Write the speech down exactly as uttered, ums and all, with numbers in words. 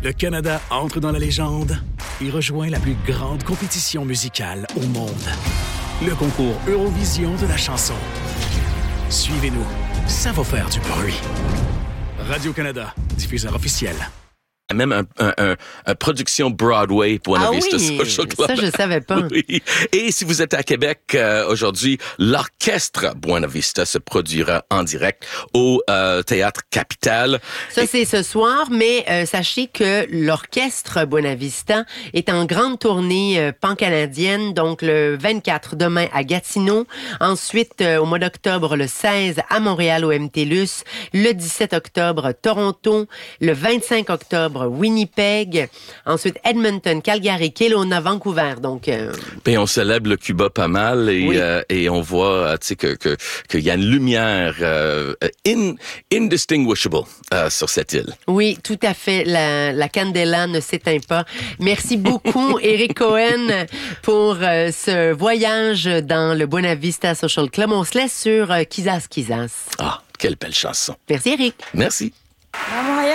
Le Canada entre dans la légende et rejoint la plus grande compétition musicale au monde. Le concours Eurovision de la chanson. Suivez-nous, ça va faire du bruit. Radio-Canada, diffuseur officiel. Même un, un, un, un production Broadway Buena ah Vista oui, Social Club. Ça, je savais pas. Oui. Et si vous êtes à Québec euh, aujourd'hui, l'orchestre Buena Vista se produira en direct au euh, Théâtre Capitale. Ça, Et... c'est ce soir, mais euh, sachez que l'orchestre Buena Vista est en grande tournée euh, pan-canadienne, donc le vingt-quatre, demain à Gatineau, ensuite euh, au mois d'octobre, le seize à Montréal au M T L U S, le dix-sept octobre, Toronto, le vingt-cinq octobre, Winnipeg, ensuite Edmonton, Calgary, Kelowna, Vancouver. Donc, euh... ben, on célèbre le Cuba pas mal et, oui. euh, et on voit, tu sais, que que qu'il y a une lumière euh, in, indistinguishable euh, sur cette île. Oui, tout à fait. La, la candela ne s'éteint pas. Merci beaucoup, Éric Cohen, pour euh, ce voyage dans le Buena Vista Social Club. On se laisse sur euh, Kizas Kizas. Ah, quelle belle chanson. Merci, Éric. Merci. À Montréal.